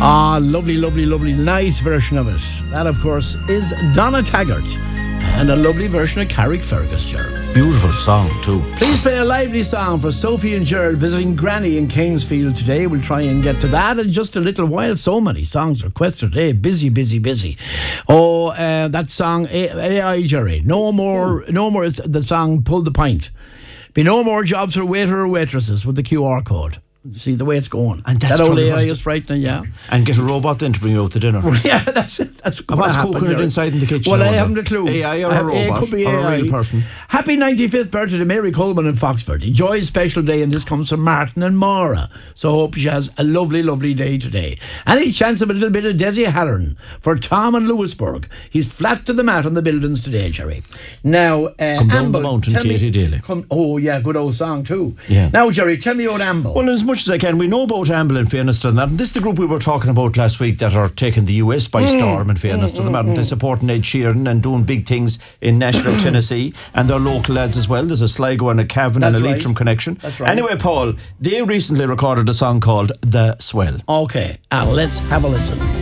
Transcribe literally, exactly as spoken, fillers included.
Ah, lovely, lovely, lovely, nice version of it. That, of course, is Donna Taggart. And a lovely version of Carrick Fergus, Gerald. Beautiful song, too. Please play a lively song for Sophie and Gerald visiting Granny in Kingsfield today. We'll try and get to that in just a little while. So many songs requested today. Busy, busy, busy. Oh, uh, that song, A I, Jerry. No more, no more, it's the song Pull the Pint. Be no more jobs for waiter or waitresses with the Q R code. See the way it's going. And that's that old A I is frightening, yeah. And get a robot then to bring you out to dinner. Yeah, that's it. That's going what's happen, cooking it inside in the kitchen. Well, I haven't a clue. A I or a robot, it could be or A I. a real person. Happy ninety-fifth birthday to Mary Coleman in Foxford. Enjoy a special day, and this comes from Martin and Maura. So I hope she has a lovely, lovely day today. Any chance of a little bit of Desi Halloran for Tom in Lewisburg? He's flat to the mat on the buildings today, Jerry. Now, uh, Come down Amble, the mountain, Katie Daly. Come, oh, yeah, good old song too. Yeah. Now, Jerry, tell me about Amble. Well, as much as I can, we know about Amble in fairness to that. And this is the group we were talking about last week that are taking the U S by mm. storm in fairness mm, to them. Mm, They're supporting Ed Sheeran and doing big things in Nashville, Tennessee. And they're local lads as well. There's a Sligo and a Cavan That's and a Leitrim right. connection. That's right. Anyway, Paul, they recently recorded a song called The Swell. Okay, uh, let's have a listen.